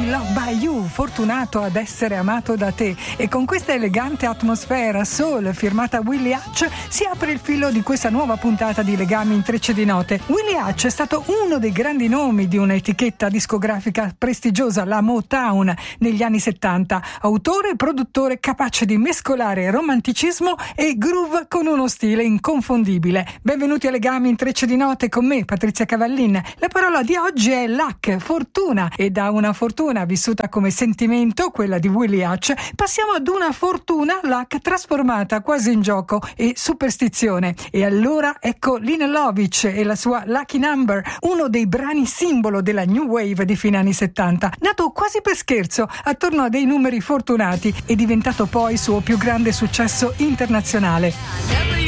In Love by You, fortunato ad essere amato da te. E con questa elegante atmosfera soul firmata Willie Hutch si apre il filo di questa nuova puntata di Legami Intrecci di Note. Willie Hutch è stato uno dei grandi nomi di un'etichetta discografica prestigiosa, la Motown, negli anni 70. Autore e produttore capace di mescolare romanticismo e groove con uno stile inconfondibile. Benvenuti a Legami Intrecci di Note con me, Patrizia Cavallin. La parola di oggi è luck, fortuna, e da una fortuna vissuta come sentimento, quella di Willie Hutch, passiamo ad una fortuna luck trasformata quasi in gioco e superstizione. E allora ecco Lina Lovitch e la sua Lucky Number, uno dei brani simbolo della New Wave di fine anni 70, nato quasi per scherzo attorno a dei numeri fortunati e diventato poi suo più grande successo internazionale.